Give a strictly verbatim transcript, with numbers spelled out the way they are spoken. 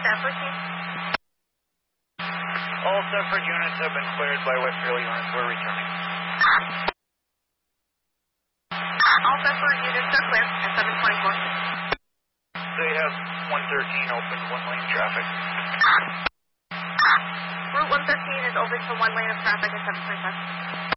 fourteen. All separate units have been cleared by Westfield units. We're returning. All separate units are clear at seven twenty-four. They have one thirteen open, one lane traffic. Route one thirteen is open for one lane of traffic at seven twenty-five.